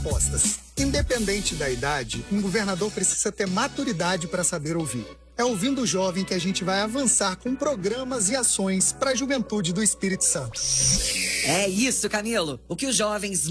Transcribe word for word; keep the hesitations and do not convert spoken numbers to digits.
propostas. Independente da idade, um governador precisa ter maturidade para saber ouvir. É ouvindo o jovem que a gente vai avançar com programas e ações para a juventude do Espírito Santo. É isso, Camilo. O que os jovens